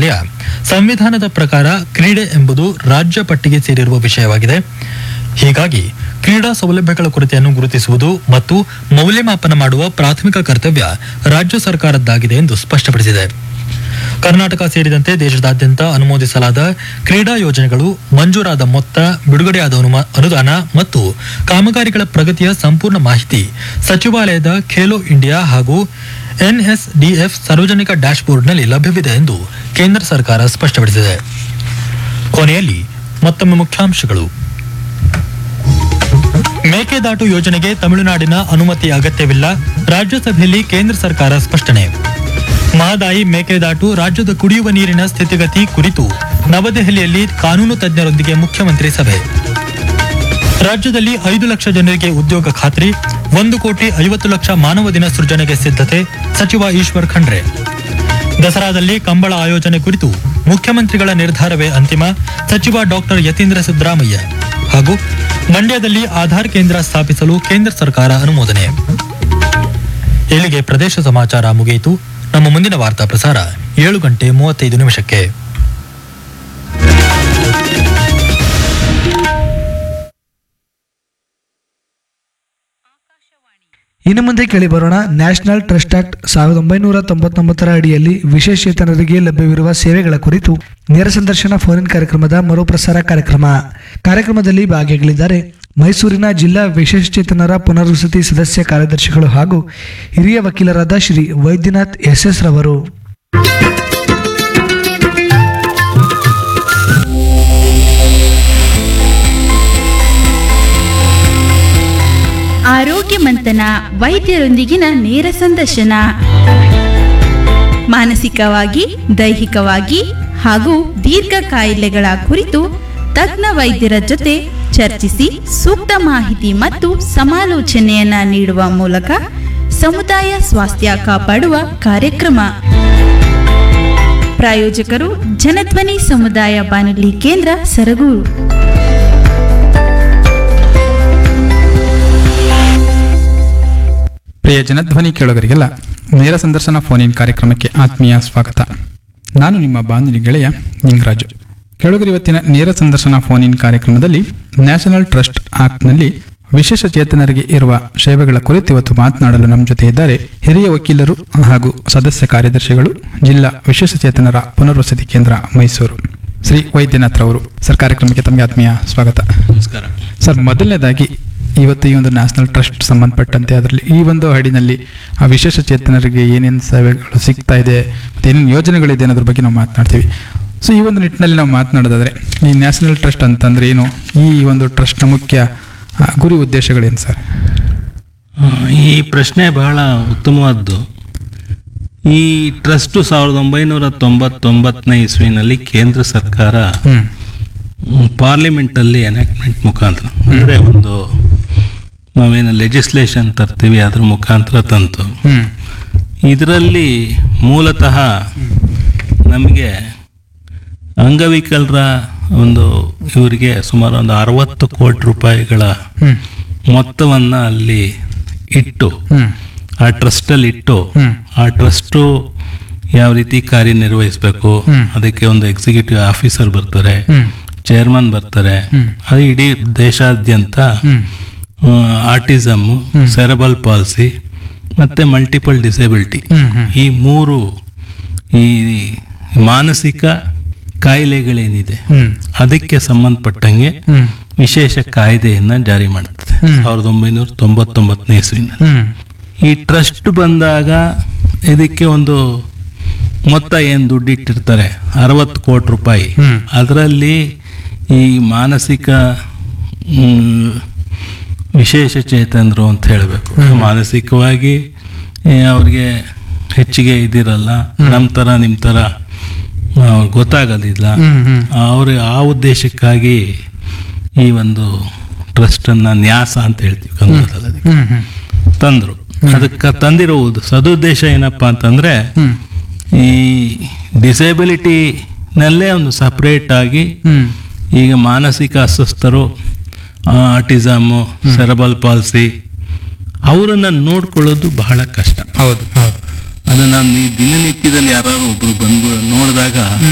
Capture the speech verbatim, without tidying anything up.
ನ್ಯಾಯಾಲಯ ಸಂವಿಧಾನದ ಪ್ರಕಾರ ಕ್ರೀಡೆ ಎಂಬುದು ರಾಜ್ಯ ಪಟ್ಟಿಗೆ ಸೇರಿರುವ ವಿಷಯವಾಗಿದೆ. ಹೀಗಾಗಿ ಕ್ರೀಡಾ ಸೌಲಭ್ಯಗಳ ಕೊರತೆಯನ್ನು ಗುರುತಿಸುವುದು ಮತ್ತು ಮೌಲ್ಯಮಾಪನ ಮಾಡುವ ಪ್ರಾಥಮಿಕ ಕರ್ತವ್ಯ ರಾಜ್ಯ ಸರ್ಕಾರದ್ದಾಗಿದೆ ಎಂದು ಸ್ಪಷ್ಟಪಡಿಸಿದೆ. ಕರ್ನಾಟಕ ಸೇರಿದಂತೆ ದೇಶದಾದ್ಯಂತ ಅನುಮೋದಿಸಲಾದ ಕ್ರೀಡಾ ಯೋಜನೆಗಳು, ಮಂಜೂರಾದ ಮೊತ್ತ, ಬಿಡುಗಡೆಯಾದ ಅನುದಾನ ಮತ್ತು ಕಾಮಗಾರಿಗಳ ಪ್ರಗತಿಯ ಸಂಪೂರ್ಣ ಮಾಹಿತಿ ಸಚಿವಾಲಯದ ಖೇಲೋ ಇಂಡಿಯಾ ಹಾಗೂ ಎನ್ಎಸ್ಡಿಎಫ್ ಸಾರ್ವಜನಿಕ ಡ್ಯಾಶ್ಬೋರ್ಡ್ನಲ್ಲಿ ಲಭ್ಯವಿದೆ ಎಂದು ಕೇಂದ್ರ ಸರ್ಕಾರ ಸ್ಪಷ್ಟಪಡಿಸಿದೆ. ಕೊನೆಯಲ್ಲಿ ಮತ್ತೊಮ್ಮೆ ಮುಖ್ಯಾಂಶಗಳು. ಮೇಕೆದಾಟು ಯೋಜನೆಗೆ ತಮಿಳುನಾಡಿನ ಅನುಮತಿ ಅಗತ್ಯವಿಲ್ಲ, ರಾಜ್ಯಸಭೆಯಲ್ಲಿ ಕೇಂದ್ರ ಸರ್ಕಾರ ಸ್ಪಷ್ಟನೆ. ಮಹದಾಯಿ ಮೇಕೆದಾಟು ರಾಜ್ಯದ ಕುಡಿಯುವ ನೀರಿನ ಸ್ಥಿತಿಗತಿ ಕುರಿತು ನವದೆಹಲಿಯಲ್ಲಿ ಕಾನೂನು ತಜ್ಞರೊಂದಿಗೆ ಮುಖ್ಯಮಂತ್ರಿ ಸಭೆ. ರಾಜ್ಯದಲ್ಲಿ ಐದು ಲಕ್ಷ ಜನರಿಗೆ ಉದ್ಯೋಗ ಖಾತ್ರಿ, ಒಂದು ಕೋಟಿ ಐವತ್ತು ಲಕ್ಷ ಮಾನವ ದಿನ ಸೃಜನೆಗೆ ಸಿದ್ಧತೆ, ಸಚಿವ ಈಶ್ವರ್ ಖಂಡ್ರೆ. ದಸರಾದಲ್ಲಿ ಕಂಬಳ ಆಯೋಜನೆ ಕುರಿತು ಮುಖ್ಯಮಂತ್ರಿಗಳ ನಿರ್ಧಾರವೇ ಅಂತಿಮ, ಸಚಿವ ಡಾಕ್ಟರ್ ಯತೀಂದ್ರ ಸಿದ್ದರಾಮಯ್ಯ. ಹಾಗೂ ಮಂಡ್ಯದಲ್ಲಿ ಆಧಾರ್ ಕೇಂದ್ರ ಸ್ಥಾಪಿಸಲು ಕೇಂದ್ರ ಸರ್ಕಾರ ಅನುಮೋದನೆ. ಇಲ್ಲಿಗೆ ಪ್ರದೇಶ ಸಮಾಚಾರ ಮುಗಿಯಿತು. ನಮ್ಮ ಮುಂದಿನ ವಾರ್ತಾ ಪ್ರಸಾರ ಏಳು ಗಂಟೆ ಮೂವತ್ತೈದು ನಿಮಿಷಕ್ಕೆ. ಇನ್ನು ಮುಂದೆ ಕೇಳಿ ಬರೋಣ. ನ್ಯಾಷನಲ್ ಟ್ರಸ್ಟ್ ಆಕ್ಟ್ ಸಾವಿರದ ಒಂಬೈನೂರ ತೊಂಬತ್ತೊಂಬತ್ತರ ಅಡಿಯಲ್ಲಿ ವಿಶೇಷಚೇತನರಿಗೆ ಲಭ್ಯವಿರುವ ಸೇವೆಗಳ ಕುರಿತು ನೇರ ಸಂದರ್ಶನ ಫೋನ್ ಕಾರ್ಯಕ್ರಮದ ಮರುಪ್ರಸಾರ ಕಾರ್ಯಕ್ರಮ. ಕಾರ್ಯಕ್ರಮದಲ್ಲಿ ಭಾಗಿಯಾಗಲಿದ್ದಾರೆ ಮೈಸೂರಿನ ಜಿಲ್ಲಾ ವಿಶೇಷಚೇತನರ ಪುನರ್ವಸತಿ ಸದಸ್ಯ ಕಾರ್ಯದರ್ಶಿಗಳು ಹಾಗೂ ಹಿರಿಯ ವಕೀಲರಾದ ಶ್ರೀ ವೈದ್ಯನಾಥ್ ಎಸ್ ಎಸ್ ರವರು. ಆರೋಗ್ಯ ಮಂಥನ, ವೈದ್ಯರೊಂದಿಗಿನ ನೇರ ಸಂದರ್ಶನ. ಮಾನಸಿಕವಾಗಿ, ದೈಹಿಕವಾಗಿ ಹಾಗೂ ದೀರ್ಘ ಕಾಯಿಲೆಗಳ ಕುರಿತು ತಜ್ಞ ವೈದ್ಯರ ಜೊತೆ ಚರ್ಚಿಸಿ ಸೂಕ್ತ ಮಾಹಿತಿ ಮತ್ತು ಸಮಾಲೋಚನೆಯನ್ನ ನೀಡುವ ಮೂಲಕ ಸಮುದಾಯ ಸ್ವಾಸ್ಥ್ಯ ಕಾಪಾಡುವ ಕಾರ್ಯಕ್ರಮ. ಪ್ರಾಯೋಜಕರು ಜನಧ್ವನಿ ಸಮುದಾಯ ಬಾನುಲಿ ಕೇಂದ್ರ ಸರಗೂರು. ಪ್ರಿಯ ಜನಧ್ವನಿ ಕೇಳುಗರಿಗೆಲ್ಲ ನೇರ ಸಂದರ್ಶನ ಫೋನ್ ಇನ್ ಕಾರ್ಯಕ್ರಮಕ್ಕೆ ಆತ್ಮೀಯ ಸ್ವಾಗತ. ನಾನು ನಿಮ್ಮ ಬಾನುಲಿ ಗೆಳೆಯ ನಿಂಗರಾಜು. ಕೇಳುಗರು, ಇವತ್ತಿನ ನೇರ ಸಂದರ್ಶನ ಫೋನ್ ಇನ್ ಕಾರ್ಯಕ್ರಮದಲ್ಲಿ ನ್ಯಾಷನಲ್ ಟ್ರಸ್ಟ್ ಆಕ್ಟ್ನಲ್ಲಿ ವಿಶೇಷ ಚೇತನರಿಗೆ ಇರುವ ಸೇವೆಗಳ ಕುರಿತು ಇವತ್ತು ಮಾತನಾಡಲು ನಮ್ಮ ಜೊತೆ ಇದ್ದಾರೆ ಹಿರಿಯ ವಕೀಲರು ಹಾಗೂ ಸದಸ್ಯ ಕಾರ್ಯದರ್ಶಿಗಳು, ಜಿಲ್ಲಾ ವಿಶೇಷ ಚೇತನರ ಪುನರ್ವಸತಿ ಕೇಂದ್ರ ಮೈಸೂರು, ಶ್ರೀ ವೈದ್ಯನಾಥ್ ರವರು. ಸರ್, ಕಾರ್ಯಕ್ರಮಕ್ಕೆ ತಮಗೆ ಆತ್ಮೀಯ ಸ್ವಾಗತ. ನಮಸ್ಕಾರ ಸರ್. ಮೊದಲನೇದಾಗಿ ಇವತ್ತು ಈ ಒಂದು ನ್ಯಾಷನಲ್ ಟ್ರಸ್ಟ್ ಸಂಬಂಧಪಟ್ಟಂತೆ ಅದರಲ್ಲಿ ಈ ಒಂದು ಹಾಡಿನಲ್ಲಿ ಆ ವಿಶೇಷ ಚೇತನರಿಗೆ ಏನೇನು ಸೇವೆಗಳು ಸಿಗ್ತಾ ಇದೆ ಮತ್ತು ಏನೇನು ಯೋಜನೆಗಳಿದೆ ಅನ್ನೋದ್ರ ಬಗ್ಗೆ ನಾವು ಮಾತನಾಡ್ತೀವಿ. ಸೊ ಈ ಒಂದು ನಿಟ್ಟಿನಲ್ಲಿ ನಾವು ಮಾತನಾಡೋದಾದ್ರೆ ಈ ನ್ಯಾಷನಲ್ ಟ್ರಸ್ಟ್ ಅಂತಂದ್ರೆ ಏನು, ಈ ಒಂದು ಟ್ರಸ್ಟ್ನ ಮುಖ್ಯ ಗುರಿ ಉದ್ದೇಶಗಳೇನು ಸರ್? ಈ ಪ್ರಶ್ನೆ ಬಹಳ ಉತ್ತಮವಾದ್ದು. ಈ ಟ್ರಸ್ಟ್ ಸಾವಿರದ ಒಂಬೈನೂರ ತೊಂಬತ್ತೊಂಬತ್ತನೇ ಇಸ್ವಿನಲ್ಲಿ ಕೇಂದ್ರ ಸರ್ಕಾರ ಪಾರ್ಲಿಮೆಂಟ್ ಅಲ್ಲಿ ಎನಾಕ್ಟ್ಮೆಂಟ್ ಮುಖಾಂತರ, ಅಂದ್ರೆ ಒಂದು ನಾವೇನು ಲೆಜಿಸ್ಲೇಷನ್ ತರ್ತೀವಿ ಅದ್ರ ಮುಖಾಂತರ ತಂತು. ಇದರಲ್ಲಿ ಮೂಲತಃ ನಮಗೆ ಅಂಗವಿಕಲರ ಒಂದು ಇವರಿಗೆ ಸುಮಾರು ಒಂದು ಅರವತ್ತು ಕೋಟಿ ರೂಪಾಯಿಗಳ ಮೊತ್ತವನ್ನ ಅಲ್ಲಿ ಇಟ್ಟು ಆ ಟ್ರಸ್ಟಲ್ಲಿ ಇಟ್ಟು ಆ ಟ್ರಸ್ಟು ಯಾವ ರೀತಿ ಕಾರ್ಯನಿರ್ವಹಿಸಬೇಕು, ಅದಕ್ಕೆ ಒಂದು ಎಕ್ಸಿಕ್ಯೂಟಿವ್ ಆಫೀಸರ್ ಬರ್ತಾರೆ, ಚೇರ್ಮನ್ ಬರ್ತಾರೆ. ಅದು ಇಡೀ ದೇಶಾದ್ಯಂತ ಆಟಿಸಮ್, ಸೆರೆಬಲ್ ಪಾಲ್ಸಿ ಮತ್ತೆ ಮಲ್ಟಿಪಲ್ ಡಿಸೇಬಿಲಿಟಿ, ಈ ಮೂರು ಈ ಮಾನಸಿಕ ಕಾಯಿಲೆಗಳೇನಿದೆ ಅದಕ್ಕೆ ಸಂಬಂಧಪಟ್ಟಂಗೆ ವಿಶೇಷ ಕಾಯ್ದೆಯನ್ನ ಜಾರಿ ಮಾಡುತ್ತದೆ ಸಾವಿರದ ಒಂಬೈನೂರ ತೊಂಬತ್ತೊಂಬತ್ತನೇ ಇಸ್ವಿನಲ್ಲಿ. ಈ ಟ್ರಸ್ಟ್ ಬಂದಾಗ ಇದಕ್ಕೆ ಒಂದು ಮೊತ್ತ ಏನು ದುಡ್ಡಿಟ್ಟಿರ್ತಾರೆ, ಅರವತ್ತು ಕೋಟಿ ರೂಪಾಯಿ. ಅದರಲ್ಲಿ ಈ ಮಾನಸಿಕ ವಿಶೇಷ ಚೇತನರು ಅಂತ ಹೇಳಬೇಕು, ಮಾನಸಿಕವಾಗಿ ಅವ್ರಿಗೆ ಹೆಚ್ಚಿಗೆ ಇದಿರಲ್ಲ, ನಮ್ಮ ಥರ ನಿಮ್ಮ ಥರ ಗೊತ್ತಾಗೋದಿಲ್ಲ, ಅವ್ರಿಗೆ ಆ ಉದ್ದೇಶಕ್ಕಾಗಿ ಈ ಒಂದು ಟ್ರಸ್ಟನ್ನು ನ್ಯಾಸ ಅಂತ ಹೇಳ್ತೀವಿ ಕನ್ನಡದಲ್ಲಿ ತಂದರು. ಅದಕ್ಕೆ ತಂದಿರುವುದು ಸದುದ್ದೇಶ ಏನಪ್ಪಾ ಅಂತಂದ್ರೆ ಈ ಡಿಸೇಬಿಲಿಟಿನಲ್ಲೇ ಒಂದು ಸಪ್ರೇಟ್ ಆಗಿ ಈಗ ಮಾನಸಿಕ ಅಸ್ವಸ್ಥರು, ಆಟಿಸಮ್, ಸೆರೆಬಲ್ ಪಾಲ್ಸಿ ಅವರನ್ನ ನೋಡ್ಕೊಳ್ಳೋದು ಬಹಳ ಕಷ್ಟ. ಹೌದು, ಅದನ್ನ ದಿನನಿತ್ಯದಲ್ಲಿ ಯಾರು ಒಬ್ರು ಬಂದು ನೋಡಿದಾಗ